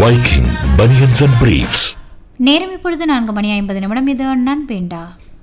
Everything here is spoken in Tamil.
Viking Bunions and Briefs. நேரம் இப்பொழுது 4:50 இது நண்பேண்டா.